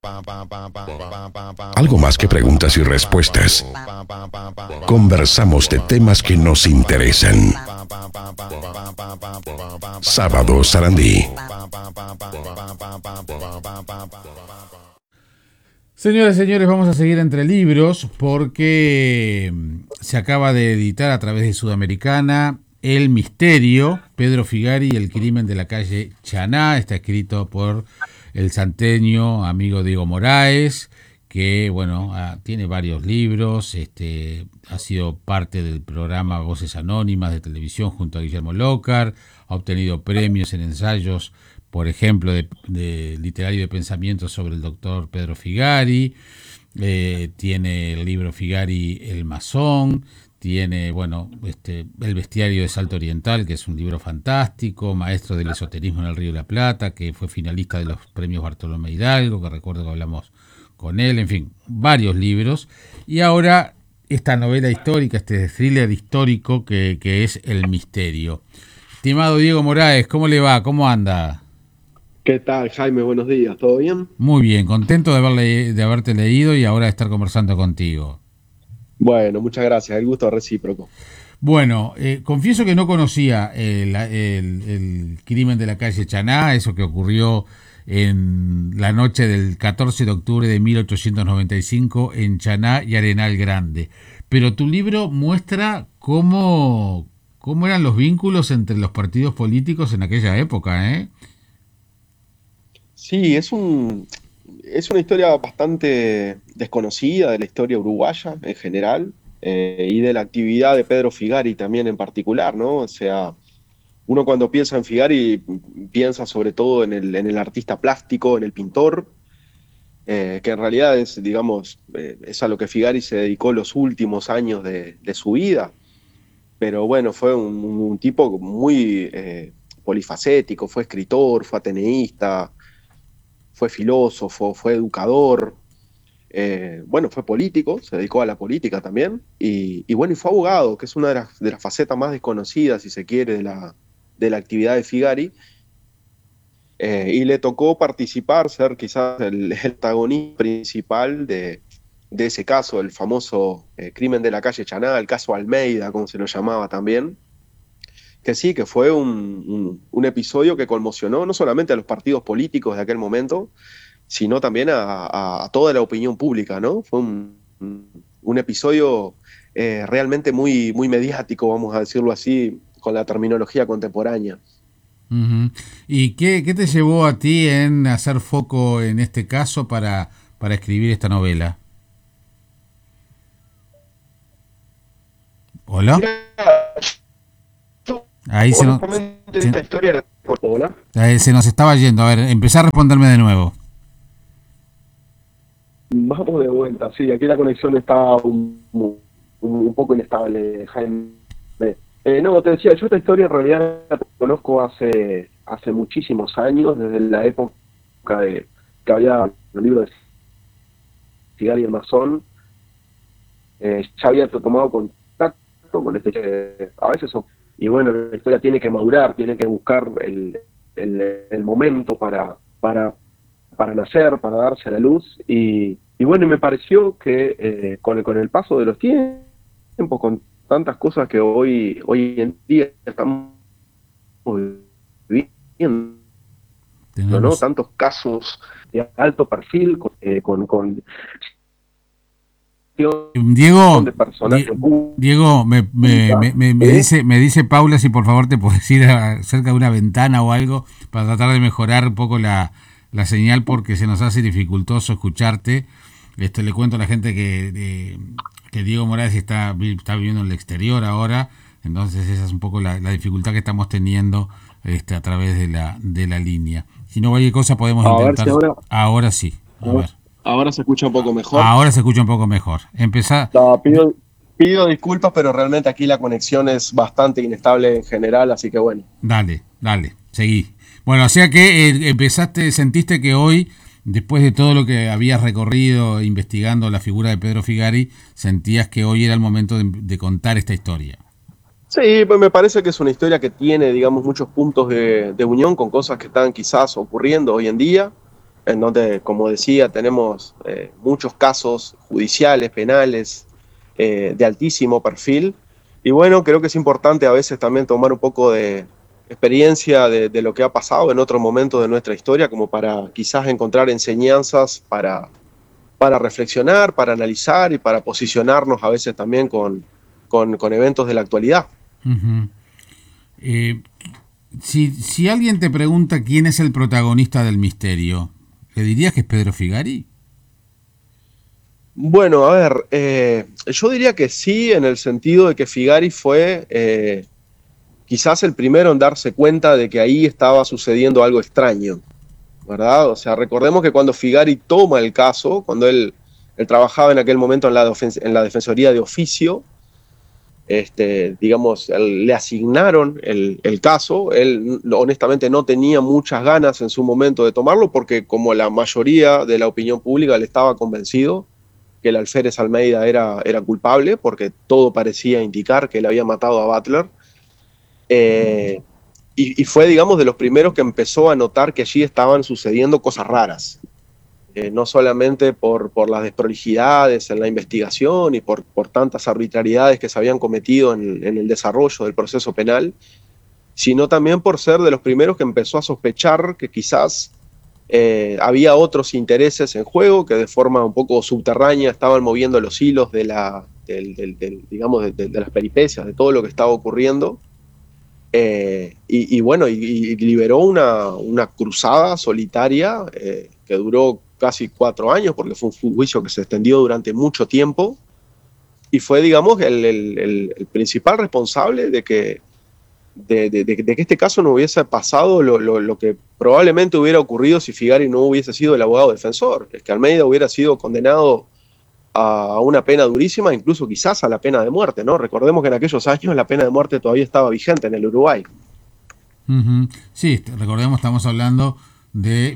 Algo más que preguntas y respuestas. Conversamos de temas que nos interesan. Sábado Sarandí. Señoras y señores, vamos a seguir entre libros porque se acaba de editar a través de Sudamericana El Misterio, Pedro Figari y el crimen de la calle Chaná. Está escrito por el santeño amigo Diego Moraes, que bueno, tiene varios libros, ha sido parte del programa Voces Anónimas de televisión junto a Guillermo Lócar, ha obtenido premios en ensayos, por ejemplo, de literario de pensamiento sobre el doctor Pedro Figari, tiene el libro Figari el Masón, tiene, bueno, El Bestiario de Salto Oriental, que es un libro fantástico, maestro del esoterismo en el Río de la Plata, que fue finalista de los premios Bartolomé Hidalgo, que recuerdo que hablamos con él, en fin, varios libros. Y ahora esta novela histórica, este thriller histórico que es El Misterio. Estimado Diego Moraes, ¿cómo le va? ¿Cómo anda? ¿Qué tal, Jaime? Buenos días, ¿todo bien? Muy bien, contento de haberte leído y ahora de estar conversando contigo. Bueno, muchas gracias, el gusto es recíproco. Bueno, confieso que no conocía el crimen de la calle Chaná, eso que ocurrió en la noche del 14 de octubre de 1895 en Chaná y Arenal Grande. Pero tu libro muestra cómo eran los vínculos entre los partidos políticos en aquella época, ¿eh? Sí, es una historia bastante desconocida de la historia uruguaya en general, y de la actividad de Pedro Figari también en particular, ¿no? O sea, uno cuando piensa en Figari piensa sobre todo en el artista plástico, en el pintor, que en realidad es, digamos, es a lo que Figari se dedicó los últimos años de su vida. Pero bueno, fue un tipo muy polifacético, fue escritor, fue ateneísta, fue filósofo, fue educador, bueno, fue político, se dedicó a la política también, y bueno, y fue abogado, que es una de las facetas más desconocidas, si se quiere, de la actividad de Figari, y le tocó participar, ser quizás el protagonista principal de ese caso, el famoso crimen de la calle Chaná, el caso Almeida, como se lo llamaba también, que sí, que fue un episodio que conmocionó no solamente a los partidos políticos de aquel momento, sino también a toda la opinión pública, ¿no? Fue un episodio realmente muy, muy mediático, vamos a decirlo así, con la terminología contemporánea. Uh-huh. ¿Y qué te llevó a ti en hacer foco en este caso para escribir esta novela? ¿Hola? Ahí Esta historia se nos estaba yendo. A ver, empezá a responderme de nuevo. Vamos de vuelta, sí, aquí la conexión está un poco inestable, Jaime. No, te decía, yo esta historia en realidad la conozco hace muchísimos años, desde la época de que había el libro de Figari el Masón. Ya había tomado contacto con a veces, y bueno, la historia tiene que madurar, tiene que buscar el momento para nacer, para darse a la luz, y bueno, me pareció que con el paso de los tiempos, con tantas cosas que hoy en día estamos viviendo, ¿no? Tantos casos de alto perfil con Diego, me dice Paula si por favor te puedes ir cerca de una ventana o algo para tratar de mejorar un poco la señal, porque se nos hace dificultoso escucharte. Le cuento a la gente que Diego Morales está viviendo en el exterior ahora, entonces esa es un poco la dificultad que estamos teniendo a través de la línea. Si no, cualquier cosa podemos intentar. Ver si ahora sí. A ver. Ahora se escucha un poco mejor. Ahora se escucha un poco mejor. Empezá. No, pido disculpas, pero realmente aquí la conexión es bastante inestable en general, así que bueno. Dale, seguí. Bueno, o sea que sentiste que hoy, después de todo lo que habías recorrido investigando la figura de Pedro Figari, sentías que hoy era el momento de contar esta historia. Sí, pues me parece que es una historia que tiene, digamos, muchos puntos de unión con cosas que están quizás ocurriendo hoy en día. en donde, como decía, tenemos muchos casos judiciales, penales, de altísimo perfil. Y bueno, creo que es importante a veces también tomar un poco de experiencia de lo que ha pasado en otros momentos de nuestra historia, como para quizás encontrar enseñanzas para reflexionar, para analizar y para posicionarnos a veces también con eventos de la actualidad. Ujú. Eh, si alguien te pregunta quién es el protagonista del misterio, ¿le dirías que es Pedro Figari? Bueno, a ver, yo diría que sí, en el sentido de que Figari fue quizás el primero en darse cuenta de que ahí estaba sucediendo algo extraño, ¿verdad? O sea, recordemos que cuando Figari toma el caso, cuando él trabajaba en aquel momento en la Defensoría de Oficio, digamos, le asignaron el caso. Él honestamente no tenía muchas ganas en su momento de tomarlo porque como la mayoría de la opinión pública él estaba convencido que el alférez Almeida era culpable porque todo parecía indicar que él había matado a Butler. Eh, y fue, digamos, de los primeros que empezó a notar que allí estaban sucediendo cosas raras. No solamente por las desprolijidades en la investigación y por tantas arbitrariedades que se habían cometido en el desarrollo del proceso penal, sino también por ser de los primeros que empezó a sospechar que quizás había otros intereses en juego que de forma un poco subterránea estaban moviendo los hilos digamos, de las peripecias, de todo lo que estaba ocurriendo. Bueno, y liberó una cruzada solitaria que duró casi 4 años, porque fue un juicio que se extendió durante mucho tiempo, y fue, digamos, el principal responsable de que este caso no hubiese pasado lo que probablemente hubiera ocurrido si Figari no hubiese sido el abogado defensor, es que Almeida hubiera sido condenado a una pena durísima, incluso quizás a la pena de muerte, ¿no? Recordemos que en aquellos años la pena de muerte todavía estaba vigente en el Uruguay. Ujú. Sí, recordemos, estamos hablando de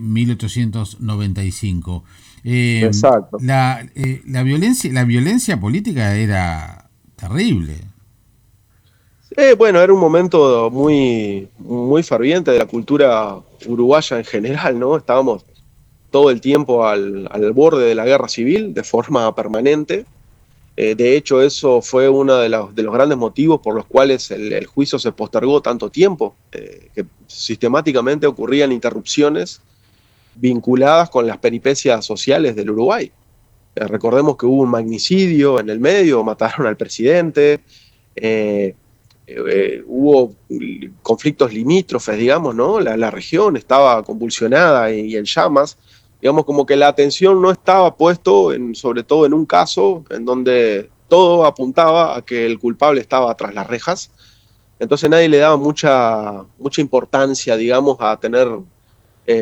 1895. Exacto. La violencia política era terrible. Bueno, era un momento muy, muy ferviente de la cultura uruguaya en general, ¿no? Estábamos todo el tiempo al borde de la guerra civil de forma permanente. De hecho, eso fue uno de los grandes motivos por los cuales el juicio se postergó tanto tiempo, que sistemáticamente ocurrían interrupciones vinculadas con las peripecias sociales del Uruguay. Recordemos que hubo un magnicidio en el medio, mataron al presidente. eh, Hubo conflictos limítrofes, digamos, ¿no? La región estaba convulsionada y en llamas. Digamos, como que la atención no estaba puesto, sobre todo en un caso en donde todo apuntaba a que el culpable estaba tras las rejas. Entonces nadie le daba mucha importancia, digamos, a tener